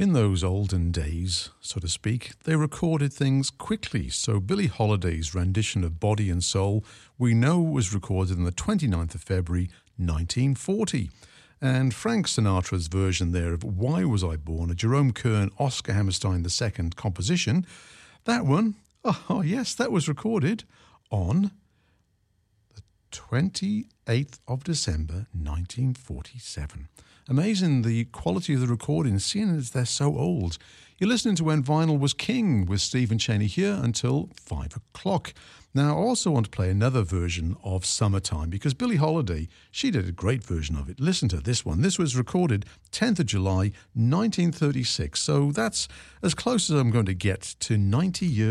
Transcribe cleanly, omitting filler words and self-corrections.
In those olden days, so to speak, they recorded things quickly. So Billie Holiday's rendition of Body and Soul, we know was recorded on the 29th of February, 1940. And Frank Sinatra's version there of Why Was I Born, a Jerome Kern, Oscar Hammerstein II composition, that one, oh yes, that was recorded on the 28th of December, 1947. Amazing the quality of the recordings, seeing as they're so old. You're listening to When Vinyl Was King with Stephen Cheney here until 5 o'clock. Now, I also want to play another version of Summertime because Billie Holiday, she did a great version of it. Listen to this one. This was recorded 10th of July, 1936. So that's as close as I'm going to get to 90 years